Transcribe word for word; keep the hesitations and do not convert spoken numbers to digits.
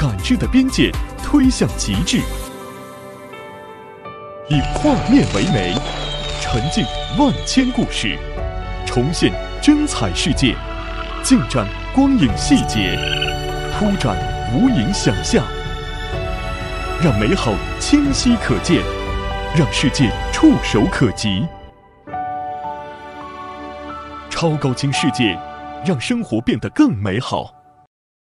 感知的边界推向极致，以画面为媒，沉浸万千故事，重现真彩世界，尽展光影细节，铺展无垠想象，让美好清晰可见，让世界触手可及。超高清世界，让生活变得更美好。